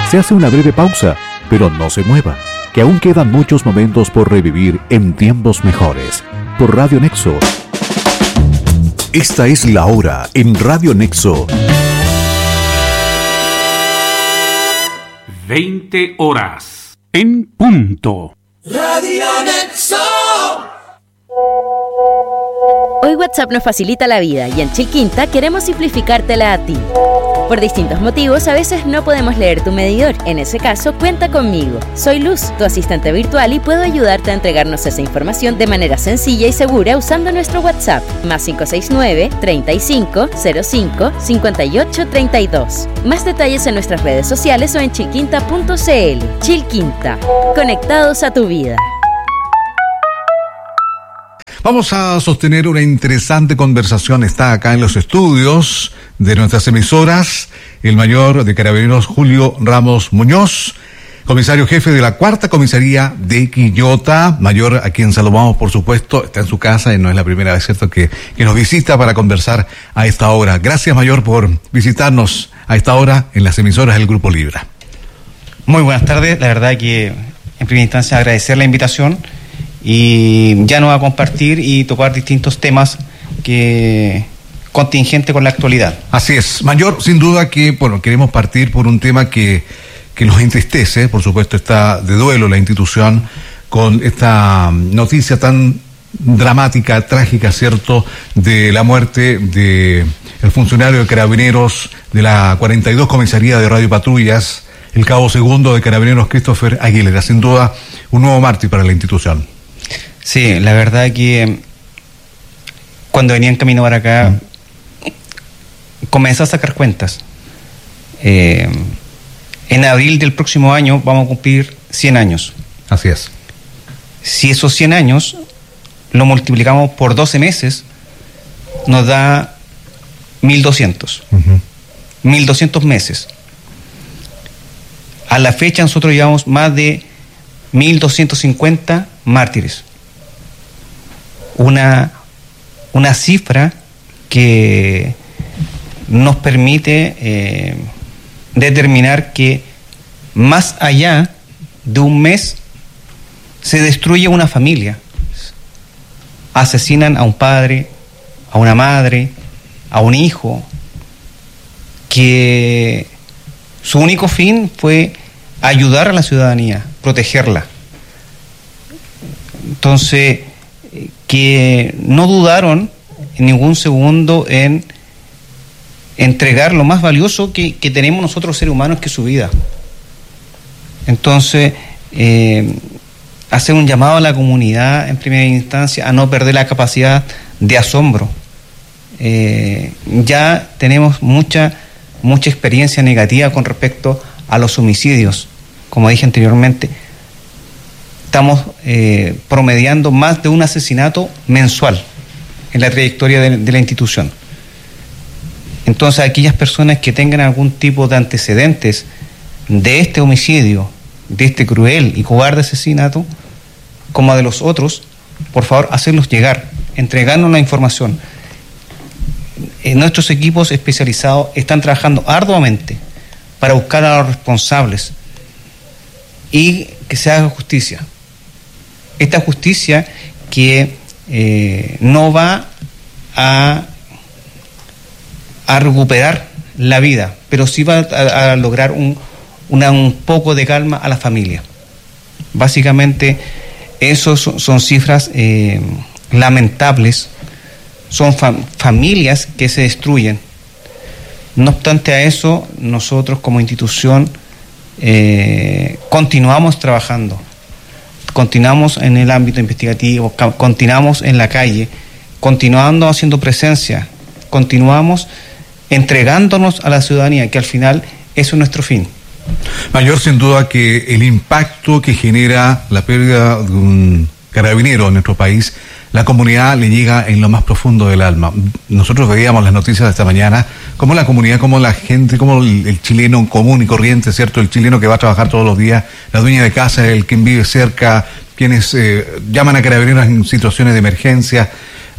Se hace una breve pausa, pero no se mueva, que aún quedan muchos momentos por revivir en tiempos mejores. Por Radio Nexo. Esta es la hora en Radio Nexo. 20 horas en punto. Radio Nexo. Hoy WhatsApp nos facilita la vida y en Chilquinta queremos simplificártela a ti. Por distintos motivos, a veces no podemos leer tu medidor. En ese caso, cuenta conmigo. Soy Luz, tu asistente virtual, y puedo ayudarte a entregarnos esa información de manera sencilla y segura usando nuestro WhatsApp, más 569-3505-5832. Más detalles en nuestras redes sociales o en chilquinta.cl. Chilquinta, conectados a tu vida. Vamos a sostener una interesante conversación. Está acá en los estudios de nuestras emisoras el mayor de Carabineros Julio Ramos Muñoz, comisario jefe de la 4ª Comisaría de Quillota. Mayor, a quien saludamos, por supuesto, está en su casa y no es la primera vez, ¿cierto?, que nos visita para conversar a esta hora. Gracias, mayor, por visitarnos a esta hora en las emisoras del Grupo Libra. Muy buenas tardes. La verdad que, en primera instancia, agradecer la invitación y ya nos va a compartir y tocar distintos temas que contingente con la actualidad. Así es, mayor, sin duda que, bueno, queremos partir por un tema que nos entristece. Por supuesto, está de duelo la institución con esta noticia tan dramática, trágica, ¿cierto?, de la muerte de el funcionario de Carabineros de la 42 Comisaría de Radio Patrullas, el cabo segundo de Carabineros Christopher Aguilera. Sin duda, un nuevo mártir para la institución. Sí, la verdad que cuando venía en camino para acá, comencé a sacar cuentas. En abril del próximo año vamos a cumplir 100 años. Así es. Si esos 100 años lo multiplicamos por 12 meses, nos da 1.200. 1.200 meses. A la fecha nosotros llevamos más de 1.250 mártires. Una cifra que nos permite determinar que más allá de un mes se destruye una familia. Asesinan a un padre, a una madre, a un hijo, que su único fin fue ayudar a la ciudadanía, protegerla. Entonces, que no dudaron en ningún segundo en entregar lo más valioso que tenemos nosotros seres humanos, que es su vida. Entonces, hacer un llamado a la comunidad en primera instancia a no perder la capacidad de asombro. Ya tenemos mucha experiencia negativa con respecto a los homicidios. Como dije anteriormente, estamos promediando más de un asesinato mensual en la trayectoria de la institución. Entonces, aquellas personas que tengan algún tipo de antecedentes de este homicidio, de este cruel y cobarde asesinato, como de los otros, por favor, hacerlos llegar, entregarnos la información. Nuestros equipos especializados están trabajando arduamente para buscar a los responsables y que se haga justicia. Esta justicia que no va a recuperar la vida, pero sí va a lograr un poco de calma a la familia. Básicamente, esos son cifras lamentables, son familias que se destruyen. No obstante a eso, nosotros como institución continuamos trabajando, continuamos en el ámbito investigativo, continuamos en la calle, continuando haciendo presencia, continuamos entregándonos a la ciudadanía, que al final eso es nuestro fin. Mayor, sin duda que el impacto que genera la pérdida de un carabinero en nuestro país, la comunidad le llega en lo más profundo del alma. Nosotros veíamos las noticias de esta mañana, cómo la comunidad, cómo la gente, cómo el chileno común y corriente, ¿cierto? El chileno que va a trabajar todos los días, la dueña de casa, el quien vive cerca, quienes llaman a carabineros en situaciones de emergencia,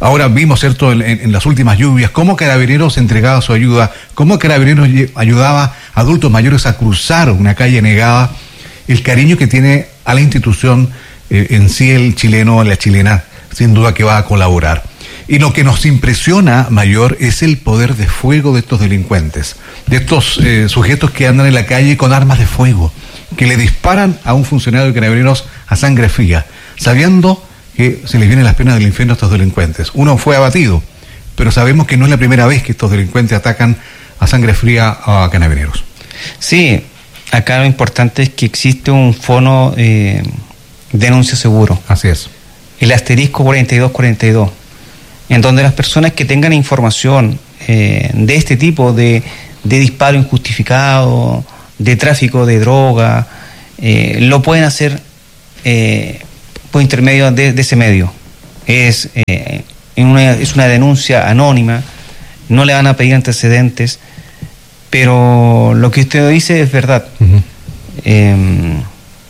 Ahora vimos, ¿cierto?, en las últimas lluvias, cómo Carabineros entregaba su ayuda, cómo Carabineros ayudaba a adultos mayores a cruzar una calle negada, el cariño que tiene a la institución en sí el chileno, la chilena, sin duda que va a colaborar. Y lo que nos impresiona, Mayor, es el poder de fuego de estos delincuentes, de estos sujetos que andan en la calle con armas de fuego, que le disparan a un funcionario de Carabineros a sangre fría, sabiendo que se les vienen las penas del infierno a estos delincuentes. Uno fue abatido, pero sabemos que no es la primera vez que estos delincuentes atacan a sangre fría a Carabineros. Sí, acá lo importante es que existe un fono denuncia seguro. Así es. El asterisco 4242, en donde las personas que tengan información de este tipo de disparo injustificado, de tráfico de droga, lo pueden hacer por intermedio de ese medio. Es una denuncia anónima, no le van a pedir antecedentes, pero lo que usted dice es verdad. Uh-huh.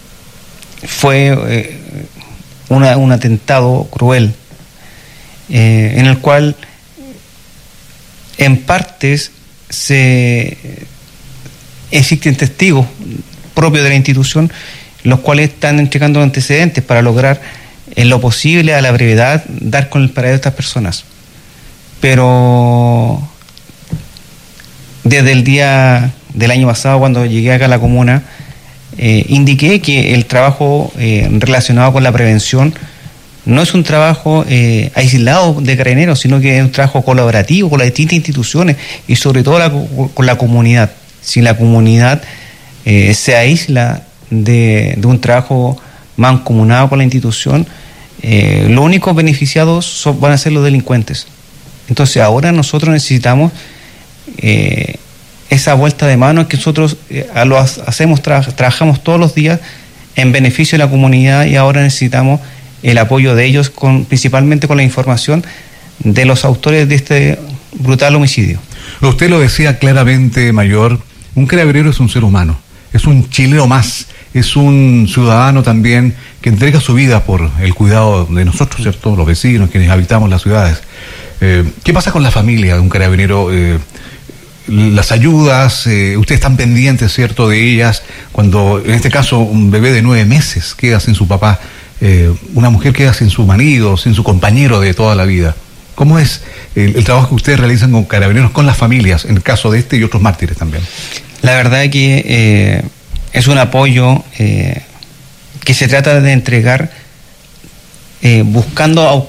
Fue un atentado cruel, en el cual en partes existen testigos propios de la institución, los cuales están entregando antecedentes para lograr en lo posible, a la brevedad, dar con el paradero de estas personas. Pero desde el día del año pasado, cuando llegué acá a la comuna, indiqué que el trabajo relacionado con la prevención no es un trabajo aislado de Carabineros, sino que es un trabajo colaborativo con las distintas instituciones y sobre todo con la comunidad. Si la comunidad se aísla de un trabajo mancomunado con la institución, los únicos beneficiados van a ser los delincuentes. Entonces ahora nosotros necesitamos esa vuelta de mano que nosotros trabajamos todos los días en beneficio de la comunidad, y ahora necesitamos el apoyo de ellos, principalmente con la información de los autores de este brutal homicidio. Usted lo decía claramente, Mayor, un carabinero es un ser humano, es un chileno más, es un ciudadano también que entrega su vida por el cuidado de nosotros, ¿cierto?, los vecinos, quienes habitamos las ciudades. ¿Qué pasa con la familia de un carabinero? Las ayudas, ustedes están pendientes, ¿cierto?, de ellas, cuando en este caso un bebé de 9 meses queda sin su papá, una mujer queda sin su marido, sin su compañero de toda la vida. ¿Cómo es el trabajo que ustedes realizan con Carabineros, con las familias, en el caso de este y otros mártires también? La verdad es que es un apoyo que se trata de entregar buscando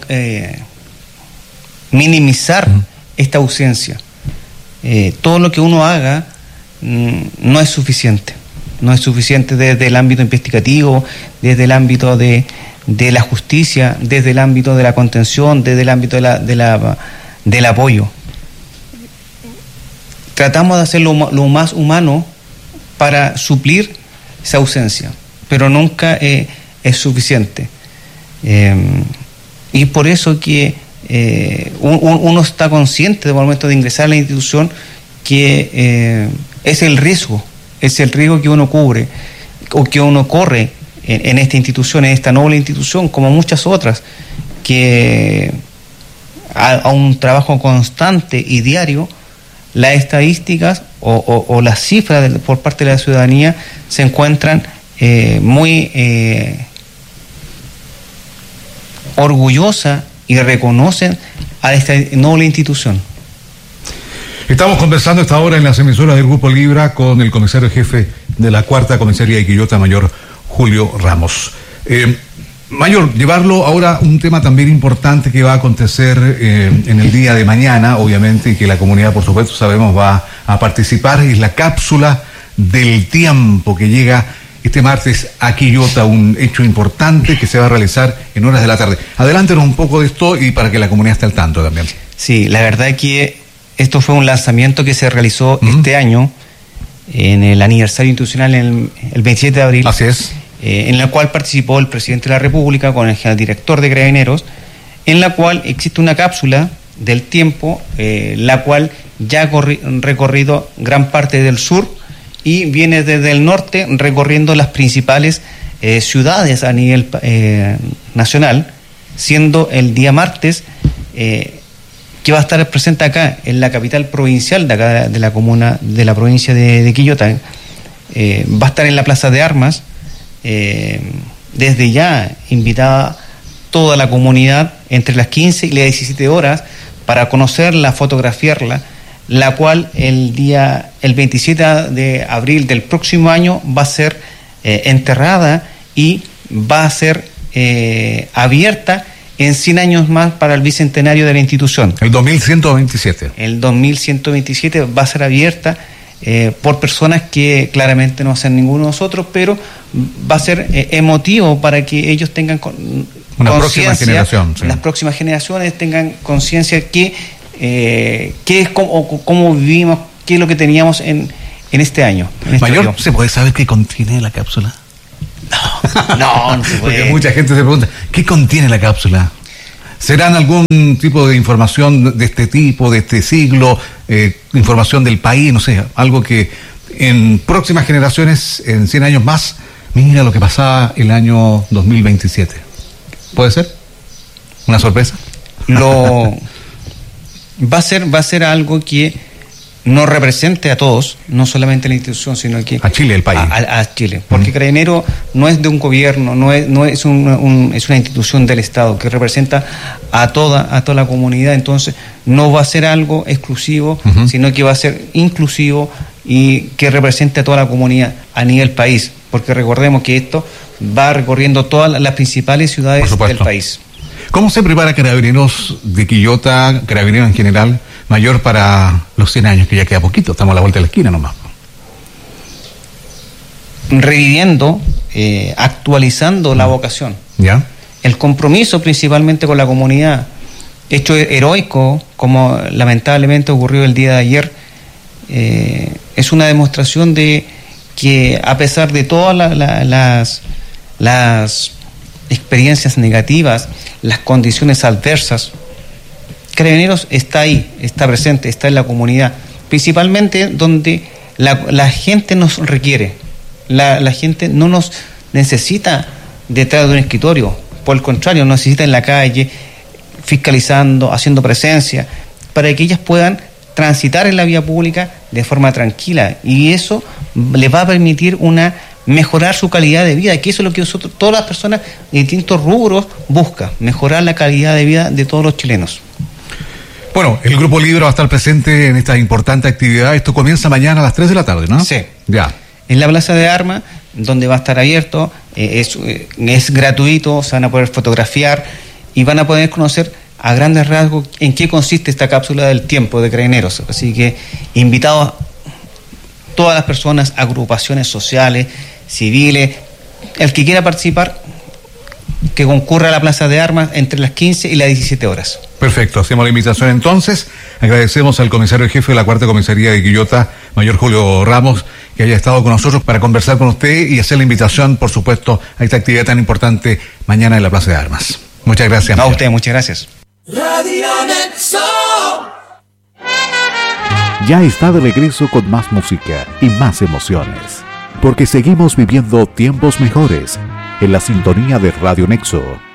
minimizar esta ausencia. Todo lo que uno haga no es suficiente. No es suficiente desde el ámbito investigativo, desde el ámbito de la justicia, desde el ámbito de la contención, desde el ámbito del apoyo. Tratamos de hacer lo más humano para suplir esa ausencia, pero nunca es suficiente. Y por eso que uno está consciente del momento de ingresar a la institución que es el riesgo que uno cubre o que uno corre en esta institución, en esta noble institución, como muchas otras, que a un trabajo constante y diario, las estadísticas o las cifras por parte de la ciudadanía se encuentran muy orgullosas y reconocen a esta noble institución. Estamos conversando esta hora en las emisoras del Grupo Libra con el comisario jefe de la 4ª Comisaría de Quillota, Mayor Julio Ramos. Mayor, llevarlo ahora un tema también importante que va a acontecer en el día de mañana, obviamente, y que la comunidad, por supuesto, sabemos va a participar, es la cápsula del tiempo que llega este martes a Quillota, un hecho importante que se va a realizar en horas de la tarde. Adelántenos un poco de esto y para que la comunidad esté al tanto también. Sí, la verdad es que esto fue un lanzamiento que se realizó este año en el aniversario institucional el 27 de abril. Así es. En la cual participó el presidente de la República con el general director de Carabineros, en la cual existe una cápsula del tiempo, la cual ya ha recorrido gran parte del sur y viene desde el norte recorriendo las principales ciudades a nivel nacional, siendo el día martes que va a estar presente acá, en la capital provincial de acá, de la comuna, de la provincia de Quillota. Va a estar en la Plaza de Armas. Desde ya invitada toda la comunidad entre las 15 y las 17 horas para conocerla, fotografiarla, la cual el 27 de abril del próximo año va a ser enterrada y va a ser abierta en 100 años más para el bicentenario de la institución. El 2127. El 2127 va a ser abierta por personas que claramente no sean ninguno de nosotros, pero va a ser emotivo para que ellos tengan una próxima generación. Sí. Las próximas generaciones tengan conciencia que es cómo vivimos, qué es lo que teníamos en este año. Mayor, ¿se puede saber qué contiene la cápsula? No se puede. Porque mucha gente se pregunta, ¿qué contiene la cápsula? ¿Serán algún tipo de información de este tipo, de este siglo, información del país, no sé, algo que en próximas generaciones, en 100 años más, mira lo que pasaba el año 2027? ¿Puede ser? ¿Una sorpresa? Va a ser algo que nos represente a todos, no solamente a la institución, sino que a Chile, el país. A Chile, porque Carabineros no es de un gobierno, no es una institución del Estado que representa a toda la comunidad. Entonces no va a ser algo exclusivo, sino que va a ser inclusivo y que represente a toda la comunidad a nivel país, porque recordemos que esto va recorriendo todas las principales ciudades del país. ¿Cómo se prepara Carabineros de Quillota, Carabineros en general, Mayor, para los 100 años, que ya queda poquito, estamos a la vuelta de la esquina nomás? Reviviendo, actualizando la vocación. ¿Ya? El compromiso principalmente con la comunidad, hecho heroico, como lamentablemente ocurrió el día de ayer, es una demostración de que a pesar de todas las experiencias negativas, las condiciones adversas, Carabineros está ahí, está presente, está en la comunidad, principalmente donde la gente nos requiere. La gente no nos necesita detrás de un escritorio, por el contrario, nos necesita en la calle, fiscalizando, haciendo presencia, para que ellas puedan transitar en la vía pública de forma tranquila, y eso les va a permitir mejorar su calidad de vida, que eso es lo que nosotros, todas las personas de distintos rubros, buscan, mejorar la calidad de vida de todos los chilenos. Bueno, el Grupo Libra va a estar presente en esta importante actividad. Esto comienza mañana a las 3 de la tarde, ¿no? Sí. Ya. En la Plaza de Armas, donde va a estar abierto, es gratuito, se van a poder fotografiar y van a poder conocer a grandes rasgos en qué consiste esta cápsula del tiempo de Carabineros. Así que invitados todas las personas, agrupaciones sociales, civiles, el que quiera participar, que concurra a la Plaza de Armas entre las 15 y las 17 horas. Perfecto, hacemos la invitación entonces. Agradecemos al comisario jefe de la Cuarta Comisaría de Quillota, Mayor Julio Ramos, que haya estado con nosotros para conversar con usted y hacer la invitación, por supuesto, a esta actividad tan importante mañana en la Plaza de Armas. Muchas gracias. A usted, muchas gracias. Radio Nexo. Ya está de regreso con más música y más emociones, porque seguimos viviendo tiempos mejores en la sintonía de Radio Nexo.